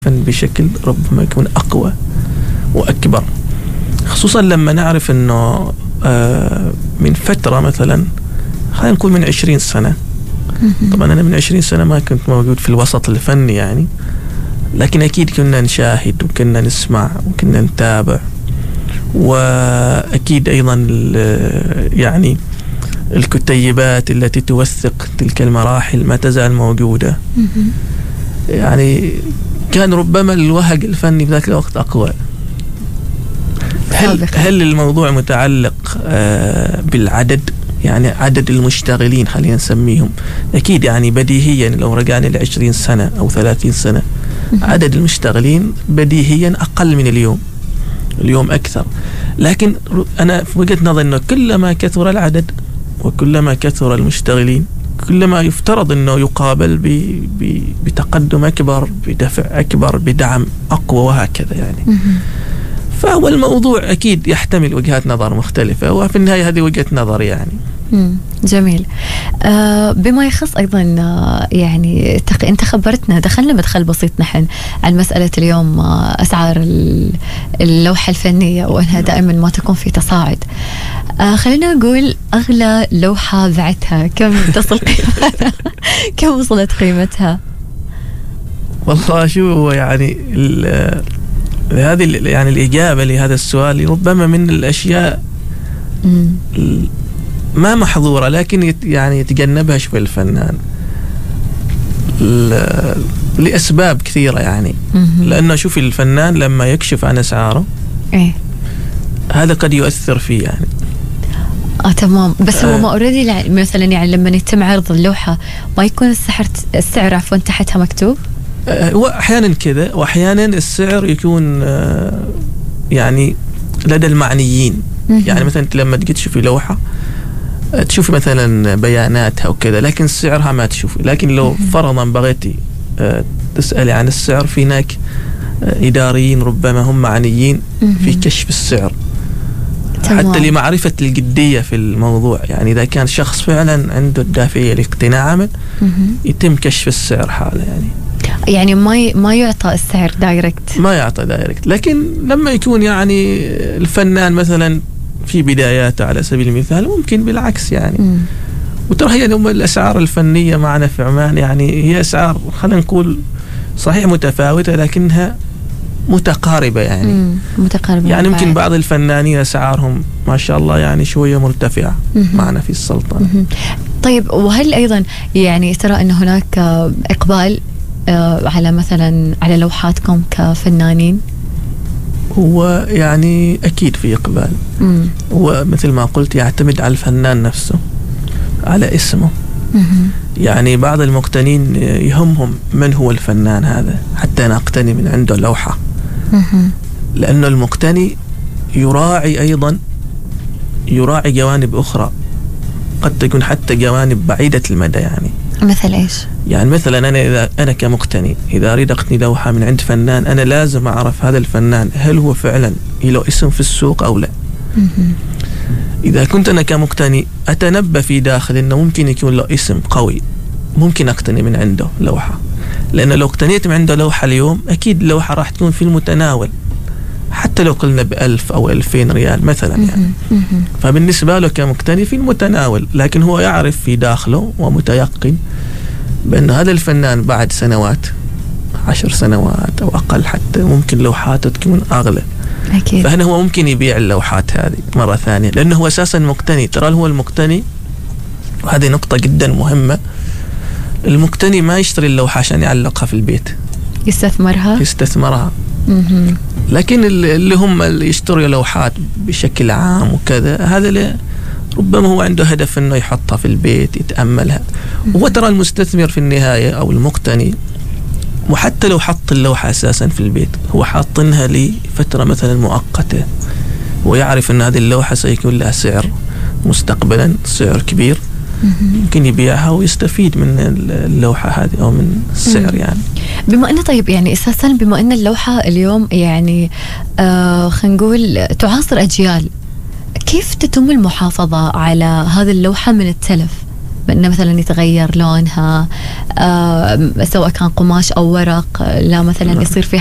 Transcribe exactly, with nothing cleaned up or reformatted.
بشكل ربما يكون أقوى وأكبر، خصوصا لما نعرف أنه من فترة مثلا خلينا نقول من عشرين سنة. طبعا أنا من عشرين سنة ما كنت موجود في الوسط الفني يعني، لكن أكيد كنا نشاهد وكنا نسمع وكنا نتابع، وأكيد أيضا يعني الكتيبات التي توثق تلك المراحل ما تزال موجودة. يعني كان ربما الوهج الفني في ذاك الوقت أقوى. هل, هل الموضوع متعلق بالعدد، يعني عدد المشتغلين خلينا نسميهم؟ أكيد يعني بديهيا لو رجعنا لعشرين سنة أو ثلاثين سنة عدد المشتغلين بديهيا أقل من اليوم، اليوم أكثر. لكن أنا في وجهة نظري أنه كلما كثر العدد وكلما كثر المشتغلين كلما يفترض أنه يقابل ب... ب... بتقدم أكبر، بدفع أكبر، بدعم أقوى، وهكذا يعني. فهو الموضوع أكيد يحتمل وجهات نظر مختلفة، وفي النهاية هذه وجهة نظر يعني. مم. جميل. آه بما يخص أيضا آه يعني تق... أنت خبرتنا، دخلنا مدخل بسيط نحن عن مسألة اليوم آه أسعار اللوحة الفنية وأنها دائما ما تكون في تصاعد. آه خلينا نقول أغلى لوحة بعتها كم تصل قيمتها؟ كم وصلت قيمتها؟ والله شو يعني هذه يعني الإجابة لهذا السؤال ربما من الأشياء ما محظورة، لكن يعني يتجنبها شوي الفنان لأسباب كثيرة يعني. لأنه شوف الفنان لما يكشف عن أسعاره إيه؟ هذا قد يؤثر فيه يعني. آه تمام، بس هو ما أوريدي مثلا يعني لما يتم عرض اللوحة ما يكون السعر السعر عفوا تحتها مكتوب؟ هو أحيانا كذا، وأحيانا السعر يكون يعني لدى المعنيين. يعني مثلا لما تجي تشوفي لوحة تشوفي مثلا بياناتها وكذا، لكن سعرها ما تشوفي. لكن لو فرضا بغيتي تسألي عن السعر، في هناك إداريين ربما هم معنيين في كشف السعر حتى لمعرفة الجدية في الموضوع. يعني إذا كان شخص فعلا عنده الدافعية لاقتناع عمل يتم كشف السعر حاله يعني. يعني ما ما يعطى السعر دايركت، ما يعطى دايركت. لكن لما يكون يعني الفنان مثلا في بداياته على سبيل المثال ممكن بالعكس يعني. م. وترى هي الأسعار الفنية معنا في عمان يعني هي أسعار خلينا نقول صحيح متفاوتة لكنها متقاربة يعني. م. متقاربة يعني ممكن بعض الفنانين أسعارهم ما شاء الله يعني شوية مرتفعة معنا في السلطنة. م. طيب، وهل أيضا يعني ترى أن هناك إقبال على مثلا على لوحاتكم كفنانين؟ هو يعني أكيد في إقبال. مم. ومثل ما قلت يعتمد على الفنان نفسه، على اسمه. مم. يعني بعض المقتنين يهمهم من هو الفنان هذا حتى نقتني من عنده لوحة. مم. لأنه المقتني يراعي أيضا يراعي جوانب أخرى قد تكون حتى جوانب بعيدة المدى يعني. مثل إيش؟ يعني مثلا أنا إذا أنا كمقتني إذا أريد أقتني لوحة من عند فنان، أنا لازم أعرف هذا الفنان هل هو فعلا له اسم في السوق أو لا. إذا كنت أنا كمقتني أتنبأ في داخل إنه ممكن يكون له اسم قوي، ممكن أقتني من عنده لوحة. لأن لو اقتنيت من عنده لوحة اليوم أكيد اللوحة راح تكون في المتناول، حتى لو قلنا بألف أو ألفين ريال مثلا يعني. فبالنسبة له كمقتني في المتناول، لكن هو يعرف في داخله ومتيقن بأن هذا الفنان بعد سنوات عشر سنوات أو أقل حتى ممكن لوحاته تكون أغلى. أكيد. فهنا هو ممكن يبيع اللوحات هذه مرة ثانية، لأنه هو أساسا مقتني. ترى هو المقتني، وهذه نقطة جدا مهمة، المقتني ما يشتري اللوحة عشان يعلقها في البيت، يستثمرها يستثمرها. مم. لكن اللي هم اللي يشتروا لوحات بشكل عام وكذا، هذا ربما هو عنده هدف انه يحطها في البيت يتأملها. وترى المستثمر في النهاية او المقتني، وحتى لو حط اللوحة اساسا في البيت هو حاطنها لفترة مثلا مؤقتة، ويعرف ان هذه اللوحة سيكون لها سعر مستقبلا، سعر كبير، ممكن يبيعها ويستفيد من اللوحة هذه أو من السعر يعني. بما أنه طيب يعني أساسا بما أن اللوحة اليوم يعني آه خلينا نقول تعاصر أجيال، كيف تتم المحافظة على هذه اللوحة من التلف إنه مثلا يتغير لونها، آه سواء كان قماش أو ورق، لا مثلا يصير في